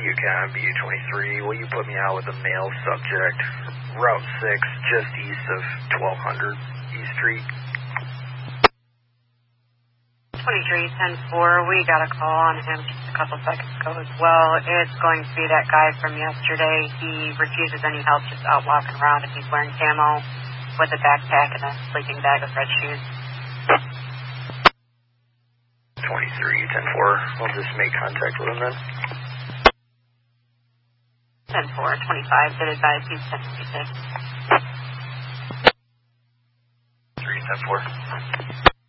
Yukon BU-23, will you put me out with a male subject, Route 6, just east of 1200 East Street? 23-10-4, we got a call on him just a couple seconds ago as well. It's going to be that guy from yesterday. He refuses any help just out walking around if he's wearing camo with a backpack and a sleeping bag of red shoes. 23-10-4, we'll just make contact with him then. 10-4, 25, did advise he's 10-26. 3-10-4.